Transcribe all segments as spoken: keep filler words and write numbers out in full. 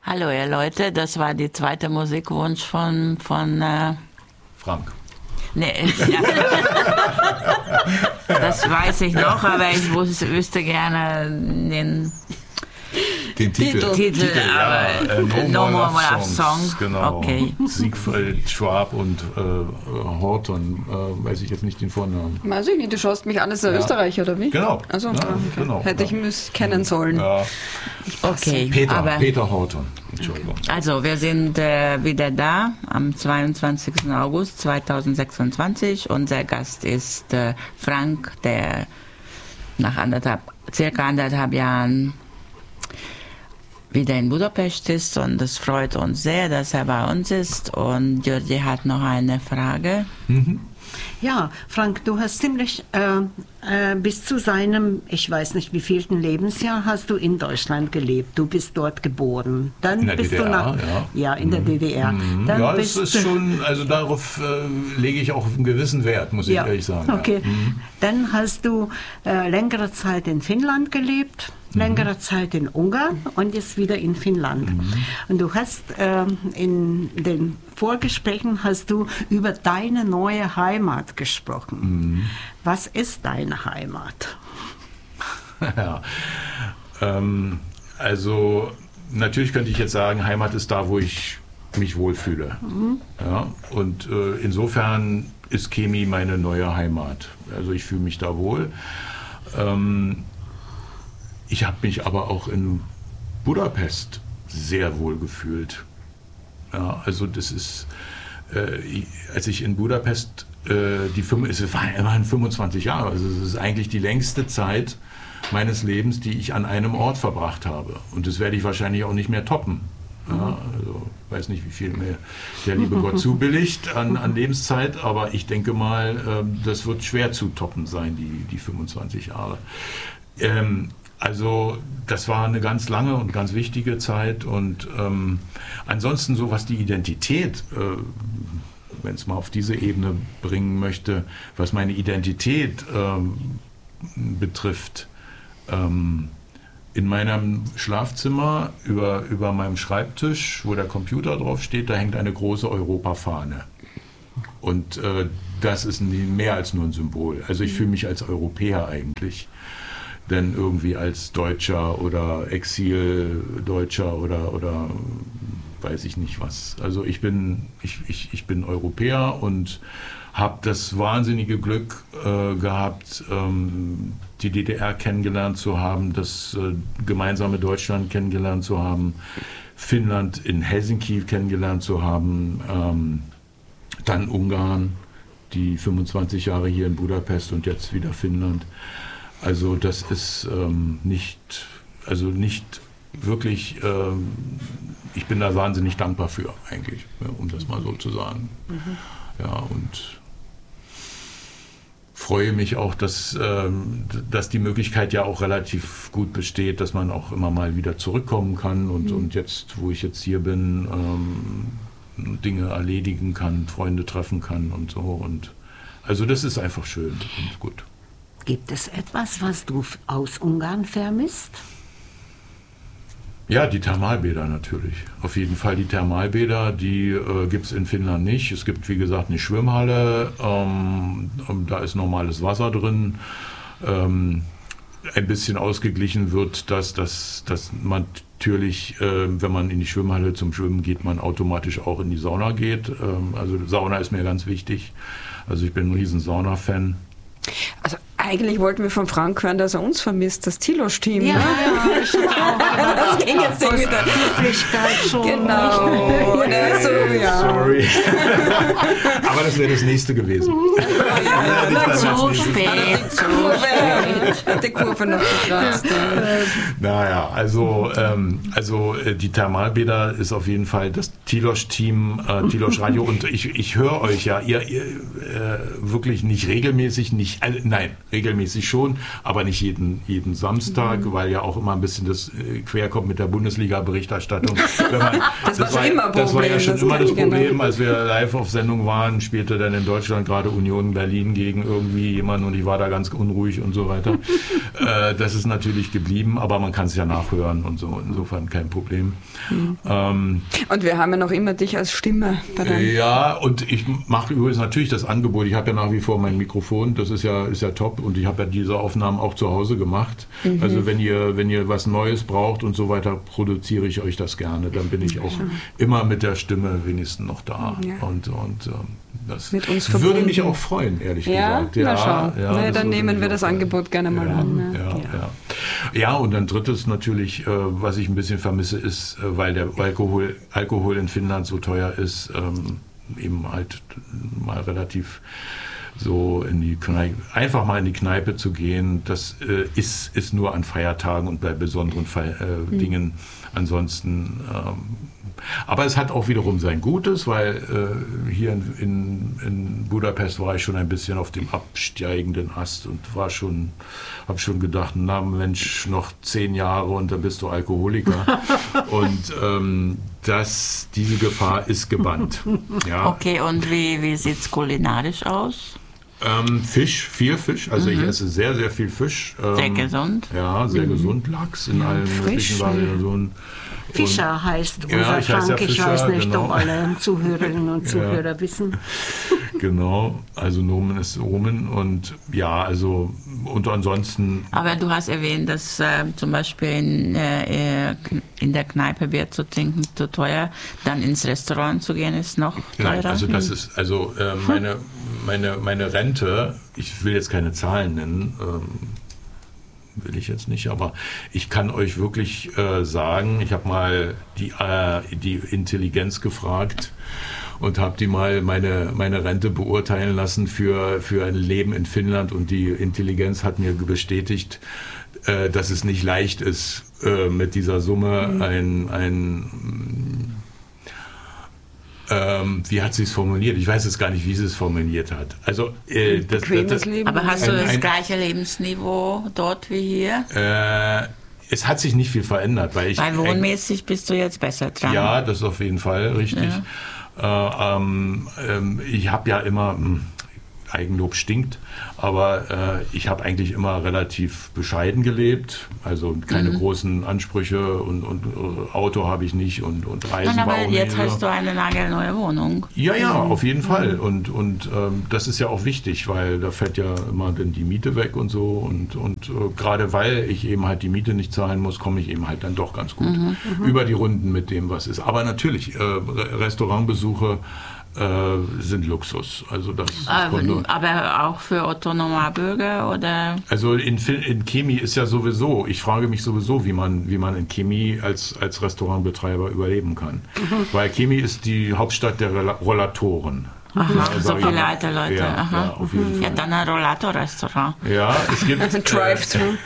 Hallo ihr Leute, das war die zweite Musikwunsch von, von äh Frank. Nee, ja. Das weiß ich noch, aber ich wüsste, wüsste gerne den, den Titel. Titel, Titel ja, aber äh, No, no More More Love Songs, Songs. Genau. Okay. Siegfried Schwab und äh, Horton, äh, weiß ich jetzt nicht den Vornamen. Weiß ich nicht, du schaust mich an, ist er Ja. Österreicher oder wie? Genau. Also, Ja, okay. genau. Hätte ich Ja. müß kennen sollen. Ja. Okay, Peter, aber Peter Horton. Entschuldigung. also wir sind äh, wieder da am zweiundzwanzigsten August zweitausendsechsundzwanzig. Unser Gast ist äh, Frank, der nach anderthalb, circa anderthalb Jahren wieder in Budapest ist, und es freut uns sehr, dass er bei uns ist. Und György hat noch eine Frage. Mhm. Ja, Frank, du hast ziemlich äh, äh, bis zu seinem, ich weiß nicht wievielten Lebensjahr, hast du in Deutschland gelebt. Du bist dort geboren. Dann In der bist D D R, du nach, ja. ja, in der D D R. Mhm. Dann Ja, bist das ist du- schon, also darauf äh, lege ich auch einen gewissen Wert, muss ich ja, ehrlich sagen. okay. Ja. Mhm. Dann hast du äh, längere Zeit in Finnland gelebt, längere Mhm. Zeit in Ungarn und jetzt wieder in Finnland. Mhm. Und du hast ähm, in den Vorgesprächen hast du über deine neue Heimat gesprochen. Mhm. Was ist deine Heimat? Ja. Ähm, also natürlich könnte ich jetzt sagen, Heimat ist da, wo ich mich wohlfühle. Mhm. Ja, und äh, insofern ist Kemi meine neue Heimat. Also ich fühle mich da wohl. Ähm, ich habe mich aber auch in Budapest sehr wohl gefühlt. Ja, also das ist, äh, ich- als ich in Budapest, äh, die fünf, es waren, waren fünfundzwanzig Jahre, also es ist eigentlich die längste Zeit meines Lebens, die ich an einem Ort verbracht habe. Und das werde ich wahrscheinlich auch nicht mehr toppen. Ja, also weiß nicht, wie viel mir der liebe Gott zubilligt an, an Lebenszeit, aber ich denke mal, ähm, das wird schwer zu toppen sein, die, die fünfundzwanzig Jahre. Ähm, also das war eine ganz lange und ganz wichtige Zeit, und ähm, ansonsten so, was die Identität, äh, wenn es mal auf diese Ebene bringen möchte, was meine Identität ähm, betrifft, ähm, in meinem Schlafzimmer über, über meinem Schreibtisch, wo der Computer drauf steht, da hängt eine große Europafahne. Und äh, das ist nie- mehr als nur ein Symbol. Also ich fühle mich als Europäer eigentlich, denn irgendwie als Deutscher oder Exil-Deutscher oder, oder weiß ich nicht was. Also ich bin, ich, ich, ich bin Europäer und habe das wahnsinnige Glück äh, gehabt, ähm, die D D R kennengelernt zu haben, das äh, gemeinsame Deutschland kennengelernt zu haben, Finnland in Helsinki kennengelernt zu haben, ähm, dann Ungarn, die fünfundzwanzig Jahre hier in Budapest und jetzt wieder Finnland. Also das ist ähm, nicht, also nicht wirklich, ähm, ich bin da wahnsinnig dankbar für eigentlich, ja, um das mal so zu sagen. Mhm. Ja, und freue mich auch, dass, ähm, dass die Möglichkeit ja auch relativ gut besteht, dass man auch immer mal wieder zurückkommen kann und, mhm. und jetzt, wo ich jetzt hier bin, ähm, Dinge erledigen kann, Freunde treffen kann und so. Und also das ist einfach schön und gut. Gibt es etwas, was du f- aus Ungarn vermisst? Ja, die Thermalbäder natürlich. Auf jeden Fall die Thermalbäder, die äh, gibt es in Finnland nicht. Es gibt, wie gesagt, eine Schwimmhalle, ähm, da ist normales Wasser drin. Ähm, ein bisschen ausgeglichen wird, dass, dass, dass man natürlich, äh, wenn man in die Schwimmhalle zum Schwimmen geht, man automatisch auch in die Sauna geht. Ähm, also Sauna ist mir ganz wichtig. Also ich bin ein riesen Sauna-Fan. Also eigentlich wollten wir von Frank hören, dass er uns vermisst, das Tilos-Team. Ja, ne? ja, ich auch. Das ging jetzt nicht mit der Höflichkeit schon. Genau. Oder so, ja. Sorry. Aber das wäre das nächste gewesen. Ja, Nicht na, das Zu nächste. spät, zu Kurve. Hat die Kurve noch gekratzt. Ja. Naja, also, ähm, also äh, die Thermalbäder ist auf jeden Fall, das Tilos-Team, äh, Tilos Radio und ich, ich höre euch ja, ihr, ihr äh, wirklich nicht regelmäßig, nicht, äh, nein, regelmäßig schon, aber nicht jeden, jeden Samstag, mhm. weil ja auch immer ein bisschen das äh, querkommt mit der Bundesliga-Berichterstattung. Wenn man, das, das, war war, immer das war ja schon das immer das Problem, genau. als wir live auf Sendung waren, spielte dann in Deutschland gerade Union Berlin gegen irgendwie jemanden und ich war da ganz unruhig und so weiter. äh, das ist natürlich geblieben, aber man kann es ja nachhören und so, insofern kein Problem. Mhm. Ähm, und wir haben ja noch immer dich als Stimme. Bei ja, und ich mache übrigens natürlich das Angebot. Ich habe ja nach wie vor mein Mikrofon, das ist ja, ist ja top. Und ich habe ja diese Aufnahmen auch zu Hause gemacht. Mhm. Also wenn ihr, wenn ihr was Neues braucht und so weiter, produziere ich euch das gerne. Dann bin ich auch ja. immer mit der Stimme wenigstens noch da. Ja. Und, und ähm, das mit uns würde verbunden. mich auch freuen, ehrlich ja? gesagt. Ja, na schau. Ja, na, dann nehmen wir das freuen. Angebot gerne mal ja, an. Ja, ja. Ja. ja, und dann drittes natürlich, äh, was ich ein bisschen vermisse, ist, äh, weil der Alkohol, Alkohol in Finnland so teuer ist, ähm, eben halt mal relativ so in die Kneipe, einfach mal in die Kneipe zu gehen, das äh, ist, ist nur an Feiertagen und bei besonderen Fe äh, mhm. Dingen. Ansonsten, ähm, aber es hat auch wiederum sein Gutes, weil äh, hier in, in, in Budapest war ich schon ein bisschen auf dem absteigenden Ast und war schon, habe schon gedacht, na Mensch, noch zehn Jahre und dann bist du Alkoholiker. und ähm, das, diese Gefahr ist gebannt. Ja. Okay, und wie, wie sieht es kulinarisch aus? Ähm, Fisch, viel Fisch. Also mhm. ich esse sehr, sehr viel Fisch. Ähm, sehr gesund. Ja, sehr mhm. gesund. Lachs in ja, allen frisch. möglichen Variationen. Fischer heißt unser ja, ich Frank. Ja ich Fischer, weiß nicht, genau. ob alle Zuhörerinnen und Zuhörer ja. wissen. Genau, also Nomen ist Omen und ja, also und ansonsten... Aber du hast erwähnt, dass äh, zum Beispiel in, äh, in der Kneipe Bier zu trinken zu teuer, dann ins Restaurant zu gehen ist noch teurer? Nein, also das ist, also äh, meine, meine, meine Rente, ich will jetzt keine Zahlen nennen, ähm, will ich jetzt nicht, aber ich kann euch wirklich äh, sagen, ich habe mal die, äh, die Intelligenz gefragt und habe die mal meine, meine Rente beurteilen lassen für, für ein Leben in Finnland und die Intelligenz hat mir bestätigt, äh, dass es nicht leicht ist, äh, mit dieser Summe mhm. ein, ein Ähm, wie hat sie es formuliert? Ich weiß jetzt gar nicht, wie sie es formuliert hat. Also, äh, das, das, das, Leben. Aber hast du ein, das ein, gleiche Lebensniveau dort wie hier? Äh, es hat sich nicht viel verändert. Weil, ich, weil wohnmäßig äh, bist du jetzt besser dran. Ja, das ist auf jeden Fall richtig. Ja. Äh, ähm, ähm, ich habe ja immer... Mh, Eigenlob stinkt, aber äh, ich habe eigentlich immer relativ bescheiden gelebt, also keine mhm. großen Ansprüche und, und uh, Auto habe ich nicht und, und Reisen Nein, aber war auch jetzt nicht. hast du eine nagelneue Wohnung. Ja, ja, mhm. auf jeden Fall und, und ähm, das ist ja auch wichtig, weil da fällt ja immer dann die Miete weg und so und, und äh, gerade weil ich eben halt die Miete nicht zahlen muss, komme ich eben halt dann doch ganz gut mhm. über die Runden mit dem, was ist. Aber natürlich, äh, Restaurantbesuche Äh, sind Luxus. Also das, das aber, aber auch für Otto Normalbürger oder? Also in, in Kemi ist ja sowieso, ich frage mich sowieso, wie man, wie man in Kemi als, als Restaurantbetreiber überleben kann. Mhm. Weil Kemi ist die Hauptstadt der Rollatoren. Aha, ja, so viele alte Leute. Ja, Aha. Ja, auf jeden mhm. Fall. Ja, dann ein Rollator-Restaurant. Ja, es gibt ein Drive-Thru.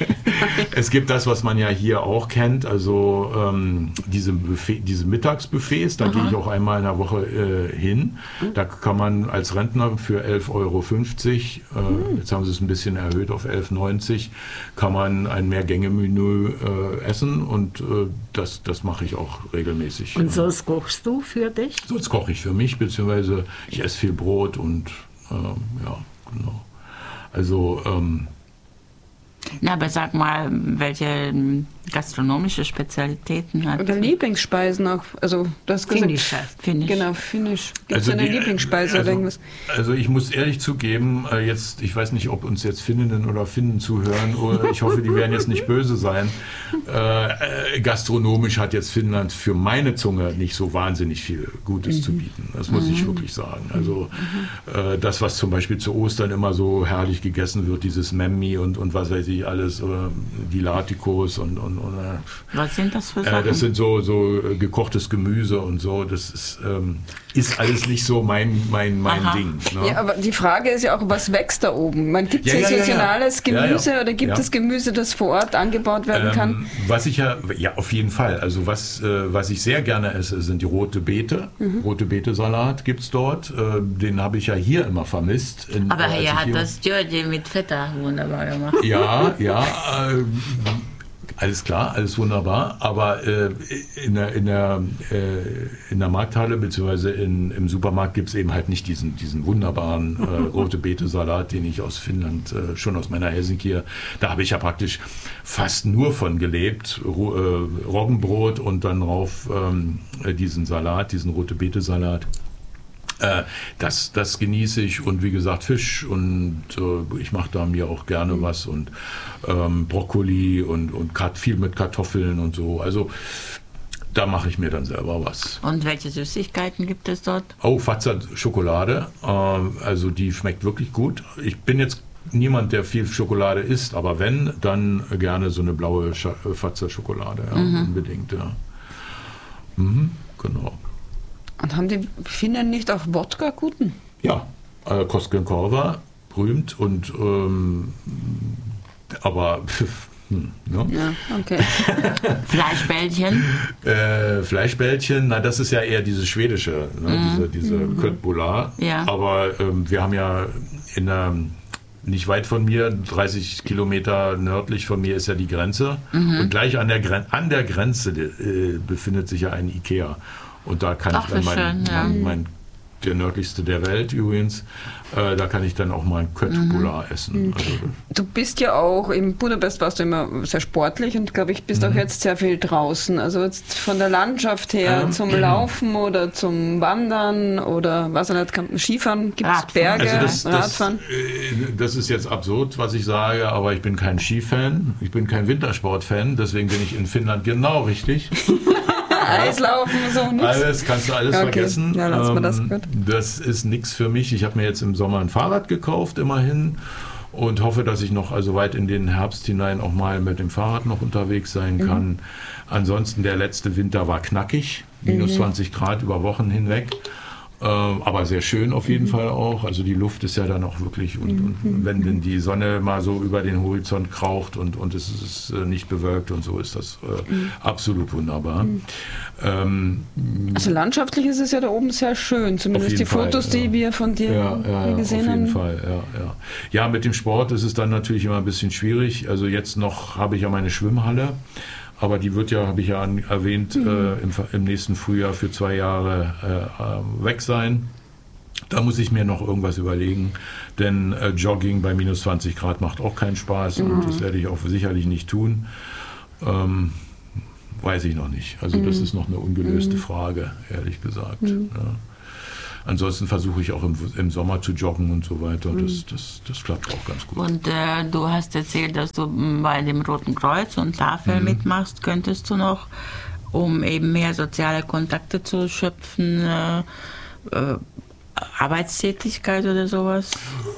Es gibt das, was man ja hier auch kennt, also ähm, diese, Buffet, diese Mittagsbuffets, da Aha. gehe ich auch einmal in der Woche äh, hin. Da kann man als Rentner für elf Euro fünfzig, äh, mhm. jetzt haben sie es ein bisschen erhöht auf elf neunzig, kann man ein Mehrgänge-Menü äh, essen und äh, das, das mache ich auch regelmäßig. Und sonst kochst du für dich? Sonst koche ich für mich, beziehungsweise ich esse viel Brot und ähm, ja, genau. Also ähm, Na, aber sag mal, welche gastronomische Spezialitäten hat? Oder Lieblingsspeisen auch. Also das Finnisch. Finnisch. Genau, Finnisch. Gibt es also eine die, Lieblingsspeise also, oder irgendwas? Also ich muss ehrlich zugeben, jetzt, ich weiß nicht, ob uns jetzt Finninnen oder Finnen zuhören, oder ich hoffe, die werden jetzt nicht böse sein. Äh, gastronomisch hat jetzt Finnland für meine Zunge nicht so wahnsinnig viel Gutes mhm. zu bieten. Das muss mhm. ich wirklich sagen. Also mhm. äh, das, was zum Beispiel zu Ostern immer so herrlich gegessen wird, dieses Memmi und, und was weiß ich alles, oder die Latikos und, und und, und was sind das für Sachen? Äh, das sind so, so gekochtes Gemüse und so. Das ist, ähm, ist alles nicht so mein, mein, mein Ding. Ne? Ja, aber die Frage ist ja auch, was wächst da oben? Man gibt es ja, ja, saisonales ja, ja. Gemüse ja, ja. oder gibt ja. es Gemüse, das vor Ort angebaut werden ähm, kann? Was ich ja, ja, auf jeden Fall. Also was, äh, was ich sehr gerne esse, sind die rote Beete. Mhm. Rote Beete-Salat gibt es dort. Äh, den habe ich ja hier immer vermisst. In, aber äh, hier hat das Georgie mit Feta wunderbar gemacht. Ja, ja. Äh, Alles klar, alles wunderbar, aber äh, in, der, in, der, äh, in der Markthalle bzw. im Supermarkt gibt es eben halt nicht diesen, diesen wunderbaren äh, rote Beete-Salat, den ich aus Finnland, äh, schon aus meiner Helsinki, da habe ich ja praktisch fast nur von gelebt, Ro äh, Roggenbrot und dann drauf ähm, diesen Salat, diesen rote Beete-Salat. Äh, das, das genieße ich und wie gesagt Fisch und äh, ich mache da mir auch gerne was und ähm, Brokkoli und, und viel mit Kartoffeln und so. Also da mache ich mir dann selber was. Und welche Süßigkeiten gibt es dort? Oh, Fazer Schokolade. Äh, also die schmeckt wirklich gut. Ich bin jetzt niemand, der viel Schokolade isst, aber wenn, dann gerne so eine blaue Fazer Schokolade. Ja, mhm. Unbedingt, ja. Mhm, genau. Und haben die Finnen nicht auch Wodka-Guten? Ja, äh, Koskenkorva, berühmt und ähm, aber hm, ne? Ja, okay. Fleischbällchen? Äh, Fleischbällchen, na das ist ja eher diese schwedische, ne? mm. diese, diese mm. Köttbullar. Ja. Aber ähm, wir haben ja in der, nicht weit von mir, dreißig Kilometer nördlich von mir ist ja die Grenze. Mhm. Und gleich an der, Gren an der Grenze äh, befindet sich ja ein Ikea. Und da kann Ach, ich dann mein, schön, ja. mein, mein, der nördlichste der Welt übrigens, äh, da kann ich dann auch mal ein Köttbullar mhm. essen. Also, du bist ja auch, in Budapest warst du immer sehr sportlich und glaube ich, bist mhm. auch jetzt sehr viel draußen. Also jetzt von der Landschaft her ähm, zum Laufen oder zum Wandern oder was auch nicht, Skifahren, gibt es Berge, also das, Radfahren? Das, das ist jetzt absurd, was ich sage, aber ich bin kein Skifan, ich bin kein Wintersportfan, deswegen bin ich in Finnland genau richtig. Eislaufen, so nichts. Alles, kannst du alles okay. vergessen. Ja, lass mal das, ähm, das ist nichts für mich. Ich habe mir jetzt im Sommer ein Fahrrad gekauft, immerhin. Und hoffe, dass ich noch also weit in den Herbst hinein auch mal mit dem Fahrrad noch unterwegs sein kann. Mhm. Ansonsten, der letzte Winter war knackig. minus mhm. zwanzig Grad über Wochen hinweg. Ähm, aber sehr schön auf jeden mhm. Fall auch. Also die Luft ist ja dann auch wirklich, und, und mhm. wenn denn die Sonne mal so über den Horizont kraucht und, und es ist äh, nicht bewölkt und so, ist das äh, mhm. absolut wunderbar. Mhm. Ähm, also landschaftlich ist es ja da oben sehr schön, zumindest die Fotos, Fall, ja. die wir von dir ja, ja, gesehen haben. Auf jeden Fall, ja, ja. Ja, mit dem Sport ist es dann natürlich immer ein bisschen schwierig. Also jetzt noch habe ich ja meine Schwimmhalle. Aber die wird ja, habe ich ja an, erwähnt, mhm. äh, im, im nächsten Frühjahr für zwei Jahre äh, weg sein. Da muss ich mir noch irgendwas überlegen, denn äh, Jogging bei minus zwanzig Grad macht auch keinen Spaß mhm. und das werde ich auch sicherlich nicht tun. Ähm, weiß ich noch nicht. Also mhm. das ist noch eine ungelöste mhm. Frage, ehrlich gesagt. Mhm. Ja. Ansonsten versuche ich auch im, im Sommer zu joggen und so weiter. Das, das, das klappt auch ganz gut. Und äh, du hast erzählt, dass du bei dem Roten Kreuz und Tafel mhm. mitmachst. Könntest du noch, um eben mehr soziale Kontakte zu schöpfen, äh, äh, Arbeitstätigkeit oder sowas?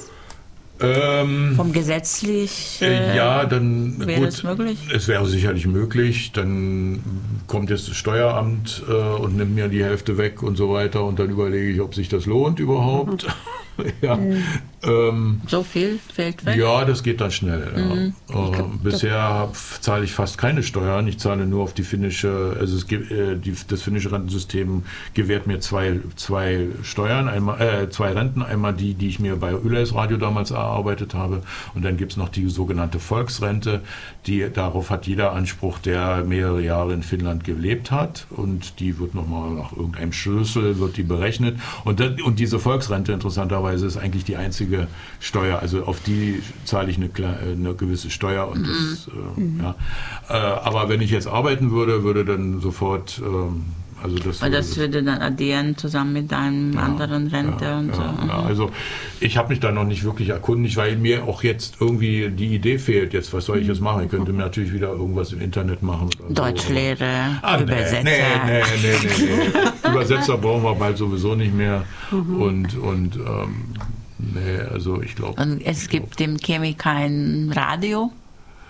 Ähm, Vom gesetzlich äh, ja, dann wäre gut, es möglich? Es wäre sicherlich möglich. Dann kommt jetzt das Steueramt äh, und nimmt mir die Hälfte weg und so weiter und dann überlege ich, ob sich das lohnt überhaupt. Mhm. ja. mhm. ähm, so viel fällt weg? Ja, das geht dann schnell. Mhm. Ja. Äh, bisher zahle ich fast keine Steuern. Ich zahle nur auf die finnische, also es gibt, äh, die, das finnische Rentensystem gewährt mir zwei, zwei Steuern, einmal, äh, zwei Renten, einmal die, die ich mir bei Yleis Radio damals erarbeitet habe und dann gibt es noch die sogenannte Volksrente, die, darauf hat jeder Anspruch, der mehrere Jahre in Finnland gelebt hat und die wird nochmal nach irgendeinem Schlüssel, wird die berechnet und, das, und diese Volksrente interessanterweise ist eigentlich die einzige Steuer, also auf die zahle ich eine, eine gewisse Steuer und das, mhm. äh, ja. Äh, aber wenn ich jetzt arbeiten würde, würde dann sofort, ähm, also das, würde, das würde dann addieren zusammen mit einem ja, anderen Rente ja, und ja, so. Ja, also ich habe mich da noch nicht wirklich erkundigt, weil mir auch jetzt irgendwie die Idee fehlt, jetzt was soll ich jetzt machen? Ich könnte mir natürlich wieder irgendwas im Internet machen. Oder Deutschlehre, so. ah, Übersetzer. Nee, nee, nee, nee, nee. Übersetzer brauchen wir bald sowieso nicht mehr mhm. und, und ähm, nee, also ich glaube... Und es gibt im Chemie kein Radio?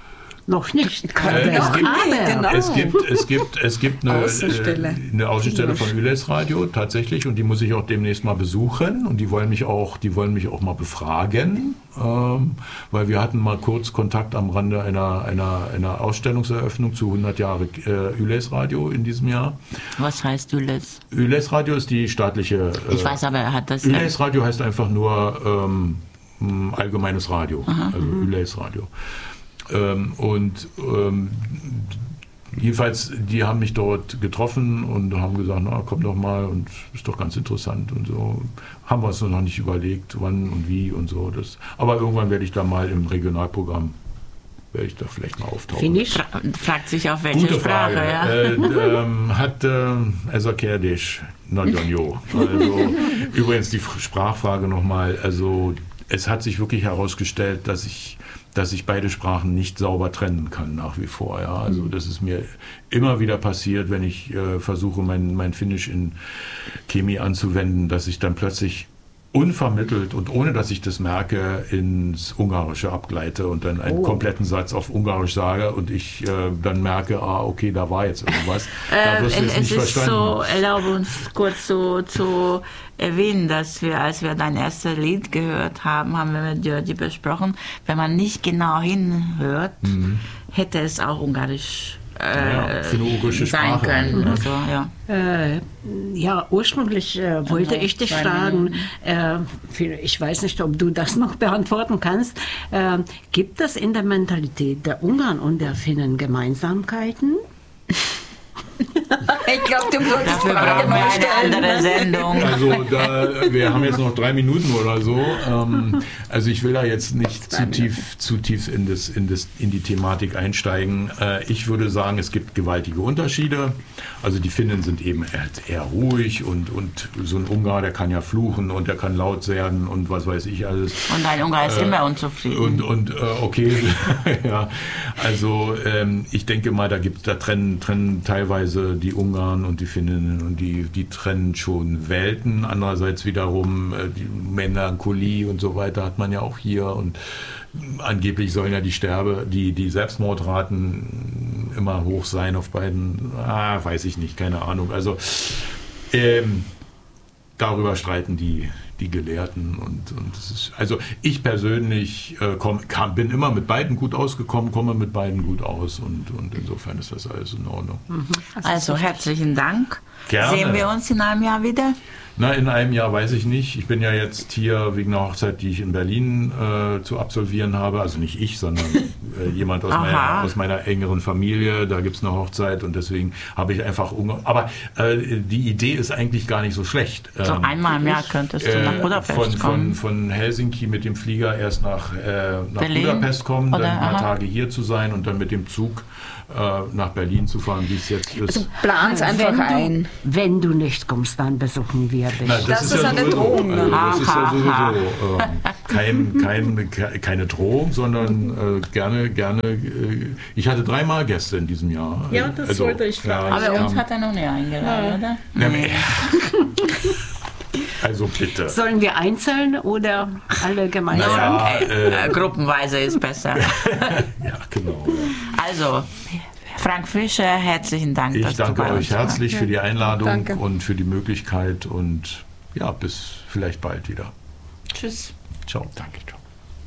Noch nicht. Äh, es, gibt, genau. es gibt es gibt es gibt eine Außenstelle, äh, eine Außenstelle von Yles Radio tatsächlich und die muss ich auch demnächst mal besuchen und die wollen mich auch die wollen mich auch mal befragen, ähm, weil wir hatten mal kurz Kontakt am Rande einer einer einer Ausstellungseröffnung zu hundert Jahre äh, Yles Radio in diesem Jahr. Was heißt Yles? Yles Radio ist die staatliche. Äh, Ich weiß, aber er hat das. Yles Radio heißt einfach nur ähm, allgemeines Radio, Aha. also Yles Radio. Ähm, und ähm, jedenfalls, die haben mich dort getroffen und haben gesagt, na, komm doch mal und ist doch ganz interessant und so. Haben wir uns noch nicht überlegt, wann und wie und so. Das, aber irgendwann werde ich da mal im Regionalprogramm, werde ich da vielleicht mal auftauchen. Finish? Fra fragt sich auf welche Gute Sprache, Frage. ja. Äh, ähm, hat äh, Esa Kerdisch, Nodjonjo. Also übrigens die Sprachfrage nochmal. Also es hat sich wirklich herausgestellt, dass ich dass ich beide Sprachen nicht sauber trennen kann nach wie vor. Ja. Also das ist mir immer wieder passiert, wenn ich äh, versuche, mein, mein Finnisch in Chemie anzuwenden, dass ich dann plötzlich unvermittelt und ohne, dass ich das merke, ins Ungarische abgleite und dann einen Oh. kompletten Satz auf Ungarisch sage und ich äh, dann merke, ah, okay, da war jetzt irgendwas. Da Äh, wirst du es es nicht ist verstanden. so, erlaube uns kurz so zu erwähnen, dass wir, als wir dein erstes Lied gehört haben, haben wir mit György besprochen, wenn man nicht genau hinhört, hätte es auch Ungarisch Ja, äh, für eine ungarische sein Sprache. können. Mhm. Also, ja. Äh, ja, ursprünglich äh, wollte Also, ich dich zwei fragen, äh, für- ich weiß nicht, ob du das noch beantworten kannst, äh, gibt es in der Mentalität der Ungarn und der Finnen Gemeinsamkeiten? Ich glaube, du solltest Dafür Frage brauchen wir mal eine stellen. andere Sendung. Also da, wir haben jetzt noch drei Minuten oder so. Ähm, also ich will da jetzt nicht zu tief, zu tief in, das, in, das, in die Thematik einsteigen. Äh, ich würde sagen, es gibt gewaltige Unterschiede. Also die Finnen sind eben eher, eher ruhig und, und so ein Ungar, der kann ja fluchen und der kann laut werden und was weiß ich alles. Und ein Ungar ist Äh, immer unzufrieden. Und, und äh, okay, ja, also ähm, ich denke mal, da gibt da trennen, trennen teilweise die Ungarn und die Finnen und die, die trennen schon Welten. Andererseits wiederum äh, die Melancholie und so weiter hat man ja auch hier und angeblich sollen ja die Sterbe, die, die Selbstmordraten immer hoch sein auf beiden, ah, weiß ich nicht, keine Ahnung. Also ähm, darüber streiten die, die Gelehrten und, und das ist, also ich persönlich äh, komm, kam, bin immer mit beiden gut ausgekommen, komme mit beiden gut aus und, und insofern ist das alles in Ordnung. Also herzlichen Dank. Gerne. Sehen wir uns in einem Jahr wieder? Na, in einem Jahr weiß ich nicht. Ich bin ja jetzt hier wegen einer Hochzeit, die ich in Berlin äh, zu absolvieren habe. Also nicht ich, sondern äh, jemand aus meiner, aus meiner engeren Familie. Da gibt es eine Hochzeit und deswegen habe ich einfach... Unge aber äh, die Idee ist eigentlich gar nicht so schlecht. So Ähm, einmal im Jahr könntest du nach äh, Budapest von, von, kommen. von Helsinki mit dem Flieger erst nach, äh, nach Berlin? Budapest kommen, Oder, dann ein paar aha. Tage hier zu sein und dann mit dem Zug äh, nach Berlin zu fahren, wie es jetzt ist. Also plan's einfach wenn ein. Du, wenn du nicht kommst, dann besuchen wir dich. Na, Das ist eine sowieso, Drohung, ne? Also das ist ja Ha, ha, sowieso ähm, kein, kein, ke- keine Drohung, sondern äh, gerne, gerne. Äh, ich hatte dreimal Gäste in diesem Jahr. Ja, das wollte ich fragen. Aber es uns kam- hat er noch nicht eingeladen, oder? Ja, also bitte. Sollen wir einzeln oder alle gemeinsam? Naja, äh, Äh, gruppenweise ist besser. ja, genau. Ja. Also, Frank Fischer, herzlichen Dank. Ich dass du danke bei uns euch herzlich Ja, für die Einladung danke. und für die Möglichkeit und ja, bis vielleicht bald wieder. warst. Tschüss. Ciao. Danke, ciao.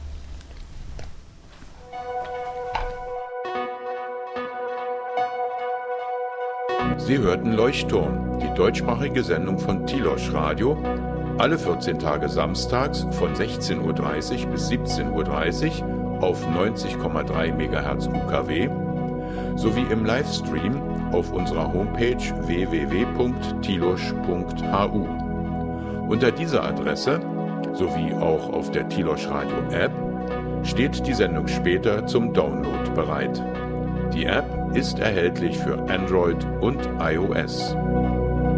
Sie hörten Leuchtturm, die deutschsprachige Sendung von Tilosch Radio, alle vierzehn Tage samstags von sechzehn Uhr dreißig bis siebzehn Uhr dreißig auf neunzig Komma drei Megahertz U K W sowie im Livestream auf unserer Homepage w w w punkt tilosch punkt h u. Unter dieser Adresse sowie auch auf der Tilosch Radio App steht die Sendung später zum Download bereit. Die App ist erhältlich für Android und iOS.